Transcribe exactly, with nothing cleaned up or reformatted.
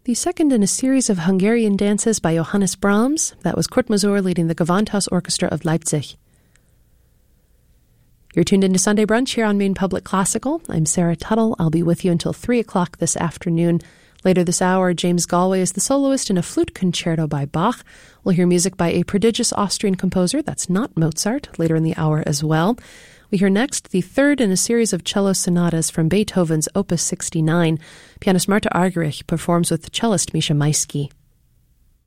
The second in a series of Hungarian dances by Johannes Brahms. That was Kurt Masur leading the Gewandhaus Orchestra of Leipzig. You're tuned into Sunday Brunch here on Maine Public Classical. I'm Sarah Tuttle. I'll be with you until three o'clock this afternoon. Later this hour, James Galway is the soloist in a flute concerto by Bach. We'll hear music by a prodigious Austrian composer, that's not Mozart, later in the hour as well. We hear next the third in a series of cello sonatas from Beethoven's Opus sixty-nine. Pianist Marta Argerich performs with cellist Misha Maisky.